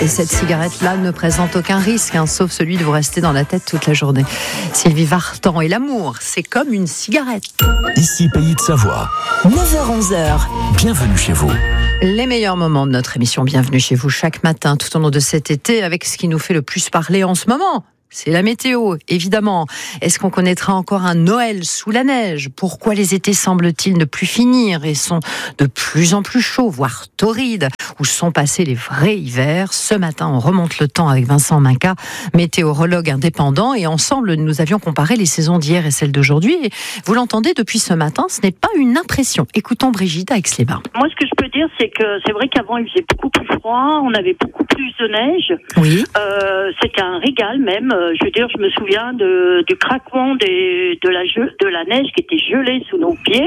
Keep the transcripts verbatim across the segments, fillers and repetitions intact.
Et cette cigarette-là ne présente aucun risque, hein, sauf celui de vous rester dans la tête toute la journée. Sylvie Vartan, et l'amour, c'est comme une cigarette. Ici, Pays de Savoie. neuf heures onze heures. Bienvenue chez vous. Les meilleurs moments de notre émission Bienvenue chez vous chaque matin tout au long de cet été avec ce qui nous fait le plus parler en ce moment. C'est la météo, évidemment. Est-ce qu'on connaîtra encore un Noël sous la neige ? Pourquoi les étés semblent-ils ne plus finir et sont de plus en plus chauds, voire torrides ? Où sont passés les vrais hivers ? Ce matin, on remonte le temps avec Vincent Minca, météorologue indépendant, et ensemble, nous avions comparé les saisons d'hier et celles d'aujourd'hui. Et vous l'entendez depuis ce matin, ce n'est pas une impression. Écoutons Brigitte à Aix-les-Bains. Moi, ce que je peux dire, c'est que c'est vrai qu'avant, il faisait beaucoup plus froid, on avait beaucoup plus de neige. Oui. Euh, c'était un régal même. Je veux dire, je me souviens de, du craquement des, de, la, de la neige qui était gelée sous nos pieds.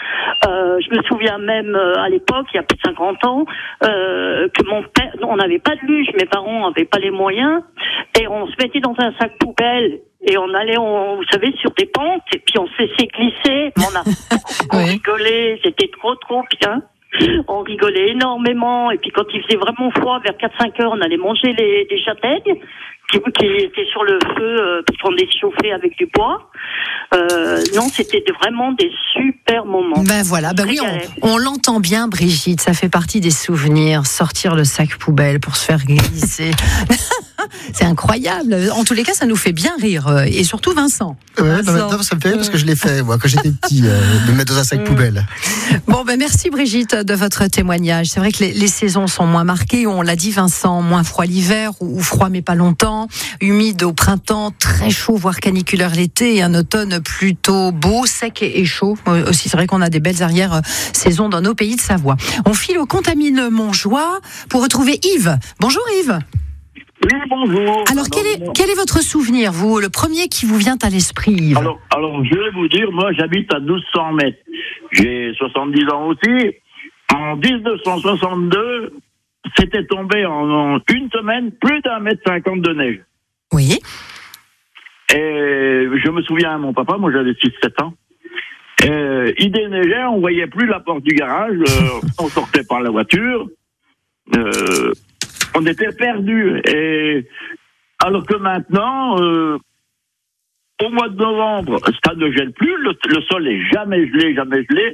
Euh, je me souviens même euh, à l'époque, il y a plus de cinquante ans, euh, que mon père, on n'avait pas de luge, mes parents n'avaient pas les moyens, et on se mettait dans un sac poubelle et on allait, on, vous savez, sur des pentes, et puis on se laissait glisser. On a beaucoup Oui. rigolé, c'était trop trop bien. On rigolait énormément, et puis quand il faisait vraiment froid, vers quatre cinq heures, on allait manger les, des châtaignes qui, qui étaient sur le feu, euh, parce qu'on les chauffait avec du bois. Euh, non, c'était vraiment des super moments. Ben voilà, ben oui, on, on l'entend bien, Brigitte, ça fait partie des souvenirs, sortir le sac poubelle pour se faire glisser. C'est incroyable. En tous les cas, ça nous fait bien rire, et surtout Vincent. Ouais, Vincent. Non, ça me fait rire parce que je l'ai fait, moi, quand j'étais petit, euh, de me mettre dans un sac poubelle. Bon, ben merci Brigitte de votre témoignage. C'est vrai que les, les saisons sont moins marquées. On l'a dit, Vincent, moins froid l'hiver, ou, ou froid mais pas longtemps, humide au printemps, très chaud voire caniculaire l'été, et un automne plutôt beau, sec et, et chaud. Aussi, c'est vrai qu'on a des belles arrières saisons dans nos pays de Savoie. On file au Contamine Montjoie pour retrouver Yves. Bonjour Yves. Oui, bonjour. Alors, quel est, quel est votre souvenir, vous, le premier qui vous vient à l'esprit, Yves ? Alors, alors, je vais vous dire, moi, j'habite à douze cents mètres. J'ai soixante-dix ans aussi. En dix-neuf cent soixante-deux, c'était tombé en, en une semaine plus d'un mètre cinquante de neige. Oui. Et je me souviens à mon papa, moi j'avais six sept ans. Et il déneigeait, on voyait plus la porte du garage, euh, on sortait par la voiture. Euh, on était perdus. Et alors que maintenant, euh, au mois de novembre, ça ne gèle plus, le, le sol est jamais gelé, jamais gelé.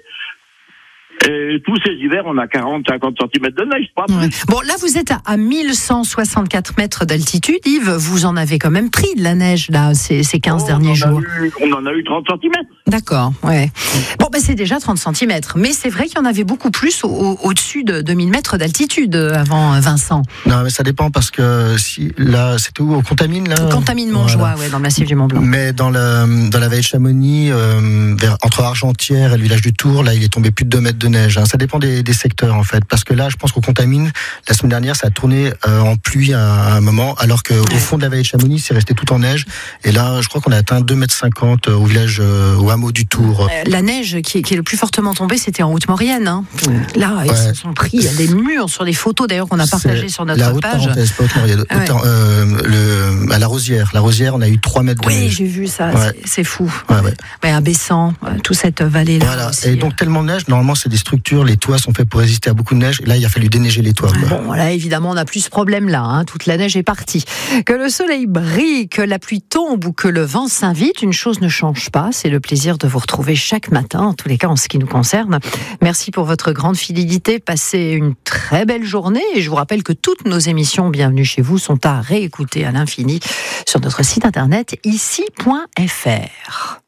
Et tous ces hivers, on a quarante à cinquante centimètres de neige, pas plus. Ouais. Bon, là, vous êtes à, à mille cent soixante-quatre mètres d'altitude. Yves, vous en avez quand même pris de la neige, là, ces, ces quinze oh, derniers on jours. Eu, on en a eu trente centimètres. D'accord, ouais. Bon, ben, c'est déjà trente centimètres. Mais c'est vrai qu'il y en avait beaucoup plus au, au, au-dessus de, de mille mètres d'altitude avant, Vincent. Non, mais ça dépend parce que si, là, c'était où ? Au Contamine, là ? Au Contamine Montjoie, voilà. Ouais, dans le massif du Mont-Blanc. Mais dans la, dans la vallée de Chamonix, euh, vers, entre Argentière et le village du Tour, là, il est tombé plus de deux mètres de neige. Hein. Ça dépend des, des secteurs, en fait. Parce que là, je pense qu'au Contamine, la semaine dernière, ça a tourné euh, en pluie à, à un moment, alors qu'au ouais. fond de la vallée de Chamonix, c'est resté tout en neige. Et là, je crois qu'on a atteint deux mètres cinquante au village, euh, au hameau du Tour. La neige qui est, qui est le plus fortement tombée, c'était en Haute-Maurienne. Hein. Là, ils ouais. se sont pris, il y a des murs sur les photos, d'ailleurs, qu'on a partagées sur notre la haute page. Parenthèse, pas Haute-Maurienne. Ouais. Haute, euh, le, à la Rosière. La Rosière, on a eu trois mètres de oui, neige. Oui, j'ai vu ça, ouais. c'est, c'est fou. Ouais, ouais. Mais à Bessan, toute cette vallée-là. Voilà. Aussi. Et donc, tellement de neige, normalement, c'est des structures, les toits sont faits pour résister à beaucoup de neige. Et là, il a fallu déneiger les toits. Bon, voilà, évidemment, on n'a plus ce problème-là. Hein. Toute la neige est partie. Que le soleil brille, que la pluie tombe ou que le vent s'invite, une chose ne change pas. C'est le plaisir de vous retrouver chaque matin, en tous les cas en ce qui nous concerne. Merci pour votre grande fidélité. Passez une très belle journée. Et je vous rappelle que toutes nos émissions Bienvenue chez vous sont à réécouter à l'infini sur notre site internet ici point f r.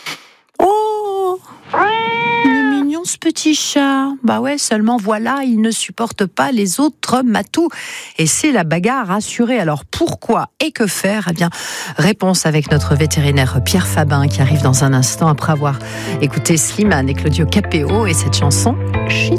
Oh, il est mignon ce petit chat. Bah ouais, seulement voilà, il ne supporte pas les autres matous. Et c'est la bagarre assurée. Alors pourquoi et que faire ? Eh bien, réponse avec notre vétérinaire Pierre Fabin qui arrive dans un instant après avoir écouté Slimane et Claudio Capéo et cette chanson Chic.